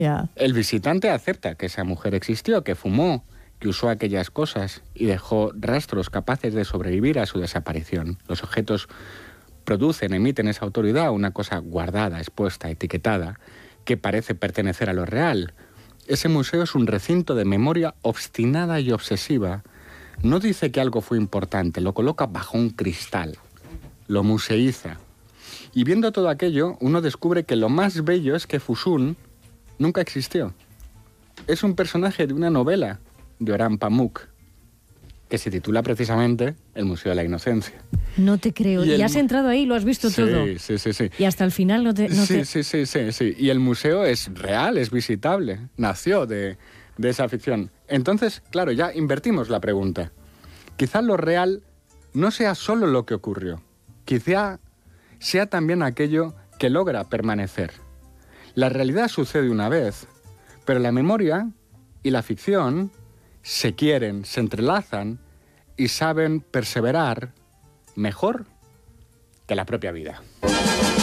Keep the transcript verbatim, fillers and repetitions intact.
Yeah. El visitante acepta que esa mujer existió, que fumó, que usó aquellas cosas y dejó rastros capaces de sobrevivir a su desaparición. Los objetos producen, emiten esa autoridad, una cosa guardada, expuesta, etiquetada, que parece pertenecer a lo real. Ese museo es un recinto de memoria obstinada y obsesiva. No dice que algo fue importante, lo coloca bajo un cristal, lo museiza. Y viendo todo aquello, uno descubre que lo más bello es que Fusun nunca existió. Es un personaje de una novela de Orhan Pamuk, que se titula precisamente El Museo de la Inocencia. No te creo. Y el... ¿Y has entrado ahí? ¿Lo has visto sí, todo? Sí, sí, sí. Y hasta el final no te... No sí, te... sí, sí, sí, sí. Y el museo es real, es visitable. Nació de, de esa ficción. Entonces, claro, ya invertimos la pregunta. Quizá lo real no sea solo lo que ocurrió. Quizá sea también aquello que logra permanecer. La realidad sucede una vez, pero la memoria y la ficción se quieren, se entrelazan y saben perseverar mejor que la propia vida.